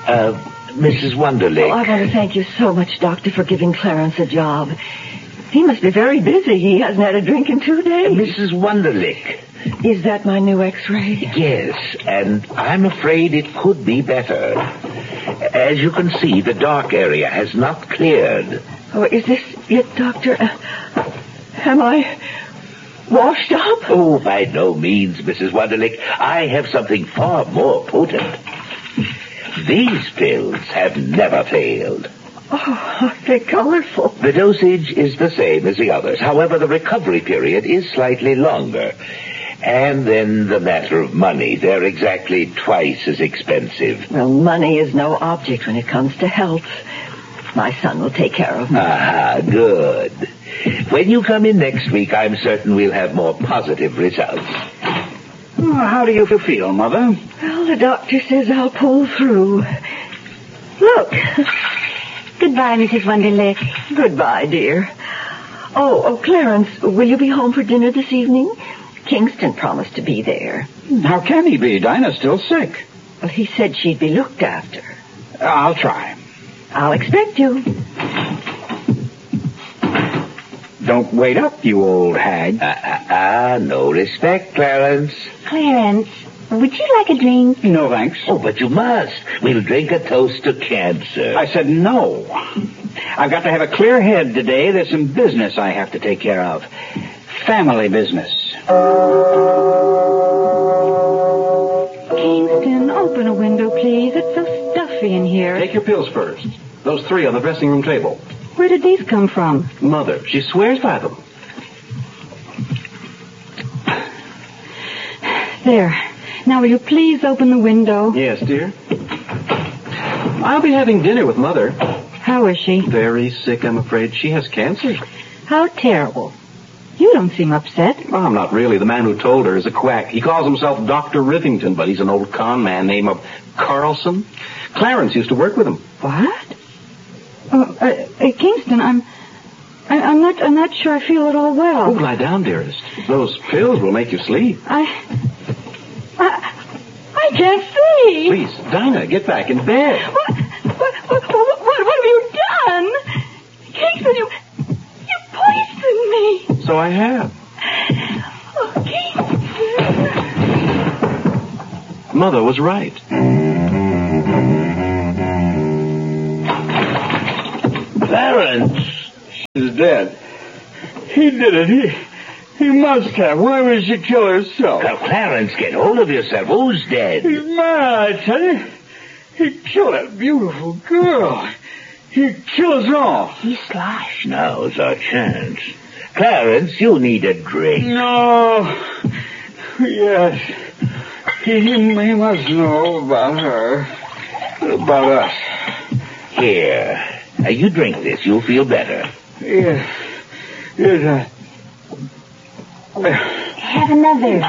Mrs. Wonderlick. Oh, I want to thank you so much, Doctor, for giving Clarence a job. He must be very busy. He hasn't had a drink in 2 days. Mrs. Wonderlick. Is that my new x-ray? Yes, and I'm afraid it could be better. As you can see, the dark area has not cleared. Oh, is this it, Doctor? Am I washed up? Oh, by no means, Mrs. Wonderlick. I have something far more potent. These pills have never failed. Oh, they're colorful. The dosage is the same as the others. However, the recovery period is slightly longer. And then the matter of money. They're exactly twice as expensive. Well, money is no object when it comes to health. My son will take care of me. Ah, good. When you come in next week, I'm certain we'll have more positive results. Oh, how do you feel, Mother? Well, the doctor says I'll pull through. Look. Goodbye, Mrs. Wonderlick. Goodbye, dear. Oh, Clarence, will you be home for dinner this evening? Kingston promised to be there. How can he be? Dinah's still sick. Well, he said she'd be looked after. I'll try. I'll expect you. Don't wait up, you old hag. No respect, Clarence. Clarence, would you like a drink? No, thanks. Oh, but you must. We'll drink a toast to cancer. I said no. I've got to have a clear head today. There's some business I have to take care of. Family business. Kingston, open a window, please. It's so stuffy in here. Take your pills first. Those 3 on the dressing room table. Where did these come from? Mother, she swears by them. There. Now, will you please open the window? Yes, dear. I'll be having dinner with Mother. How is she? Very sick, I'm afraid. She has cancer. How terrible. You don't seem upset. Well, I'm not really. The man who told her is a quack. He calls himself Dr. Rivington, but he's an old con man named Carlson. Clarence used to work with him. What? Kingston, I'm not sure I feel at all well. Oh, lie down, dearest. Those pills will make you sleep. I can't see. Please, Dinah, get back in bed. What have you done? Kingston, you poisoned me. So I have. Oh, Kingston. Mother was right. Clarence! She's dead. He did it. He must have. Why would she kill herself? Now, Clarence, get hold of yourself. Who's dead? He's mad, I tell you. He killed that beautiful girl. He killed us all. He's sly. Now's our chance. Clarence, you need a drink. No. Yes. He must know about her. About us. Here. Now, you drink this. You'll feel better. Yes. Yes, Have another.